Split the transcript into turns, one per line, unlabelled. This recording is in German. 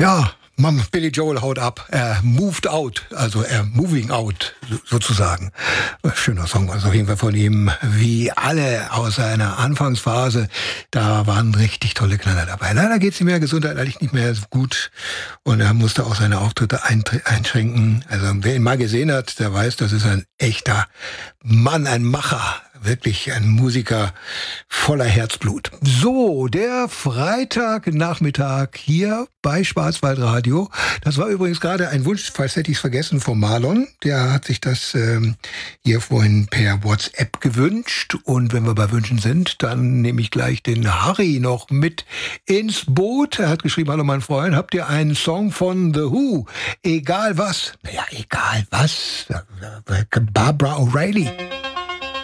Ja, Billy Joel haut ab. Er moved out, also er moving out sozusagen. Schöner Song, also auf jeden Fall von ihm. Wie alle aus seiner Anfangsphase, da waren richtig tolle Knaller dabei. Leider geht es ihm ja gesundheitlich nicht mehr so gut und er musste auch seine Auftritte einschränken. Also wer ihn mal gesehen hat, der weiß, das ist ein echter Mann, ein Macher. Wirklich ein Musiker voller Herzblut. So, der Freitagnachmittag hier bei Schwarzwaldradio. Das war übrigens gerade ein Wunsch, falls hätte ich es vergessen, von Marlon. Der hat sich das hier vorhin per WhatsApp gewünscht. Und wenn wir bei Wünschen sind, dann nehme ich gleich den Harry noch mit ins Boot. Er hat geschrieben, hallo mein Freund, habt ihr einen Song von The Who? Egal was. Naja, egal was. Barbara O'Reilly.